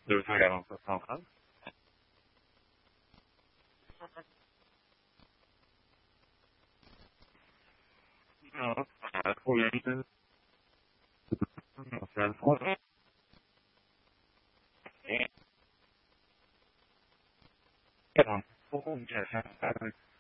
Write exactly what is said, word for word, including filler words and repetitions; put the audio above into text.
de regarder ça central. Non, le problème, c'est le problème. Et, pourquoi on dit ça?